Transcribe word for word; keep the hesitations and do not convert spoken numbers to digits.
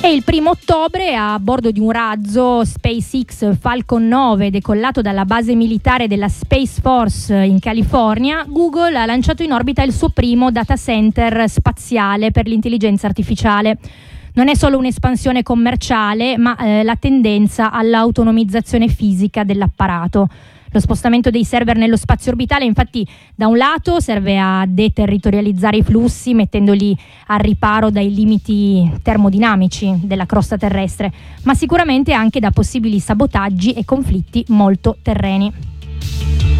E il primo ottobre, a bordo di un razzo SpaceX Falcon nove decollato dalla base militare della Space Force in California, Google ha lanciato in orbita il suo primo data center spaziale per l'intelligenza artificiale. Non è solo un'espansione commerciale, ma eh, la tendenza all'autonomizzazione fisica dell'apparato. Lo spostamento dei server nello spazio orbitale, infatti, da un lato serve a deterritorializzare i flussi, mettendoli al riparo dai limiti termodinamici della crosta terrestre, ma sicuramente anche da possibili sabotaggi e conflitti molto terreni.